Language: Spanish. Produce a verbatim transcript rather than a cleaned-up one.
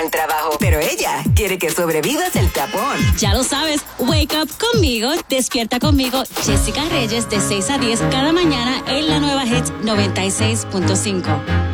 al trabajo, pero ella quiere que sobrevivas el tapón. Ya lo sabes, wake up conmigo, despierta conmigo, Jessica Reyes, de seis a diez cada mañana en la nueva Hits noventa y seis punto cinco.